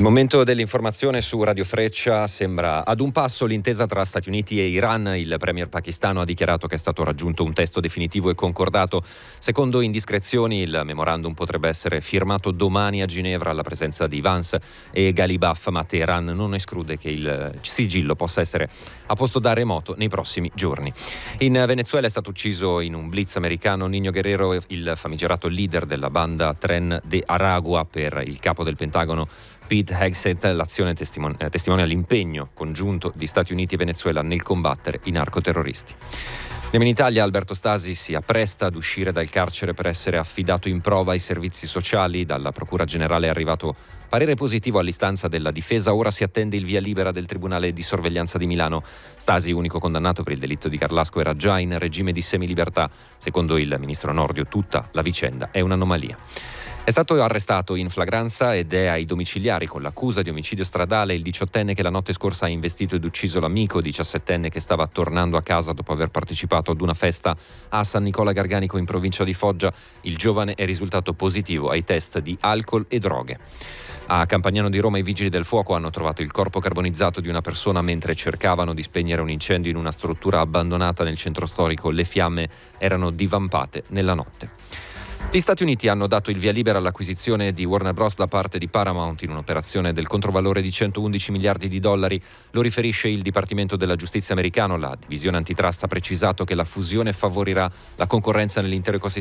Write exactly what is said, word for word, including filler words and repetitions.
Il momento dell'informazione su Radio Freccia. Sembra ad un passo l'intesa tra Stati Uniti e Iran. Il premier pakistano ha dichiarato che è stato raggiunto un testo definitivo e concordato. Secondo indiscrezioni, il memorandum potrebbe essere firmato domani a Ginevra alla presenza di Vance e Ghalibaf, ma Teheran non esclude che il sigillo possa essere a posto da remoto nei prossimi giorni. In Venezuela è stato ucciso in un blitz americano Niño Guerrero, il famigerato leader della banda Tren de Aragua. Per il capo del Pentagono Pete Hegseth, l'azione testimon- testimonia l'impegno congiunto di Stati Uniti e Venezuela nel combattere i narcoterroristi. Andiamo in Italia. Alberto Stasi si appresta ad uscire dal carcere per essere affidato in prova ai servizi sociali. Dalla Procura Generale è arrivato parere positivo all'istanza della difesa. Ora si attende il via libera del Tribunale di Sorveglianza di Milano. Stasi, unico condannato per il delitto di Carlasco, era già in regime di semilibertà. Secondo il ministro Nordio, tutta la vicenda è un'anomalia. È stato arrestato in flagranza ed è ai domiciliari con l'accusa di omicidio stradale il diciottenne che la notte scorsa ha investito ed ucciso l'amico diciassettenne che stava tornando a casa dopo aver partecipato ad una festa a San Nicola Garganico in provincia di Foggia. Il giovane è risultato positivo ai test di alcol e droghe. A Campagnano di Roma i vigili del fuoco hanno trovato il corpo carbonizzato di una persona mentre cercavano di spegnere un incendio in una struttura abbandonata nel centro storico. Le fiamme erano divampate nella notte. Gli Stati Uniti hanno dato il via libera all'acquisizione di Warner Bros. Da parte di Paramount in un'operazione del controvalore di centoundici miliardi di dollari. Lo riferisce il Dipartimento della Giustizia americano. La divisione antitrust ha precisato che la fusione favorirà la concorrenza nell'intero ecosistema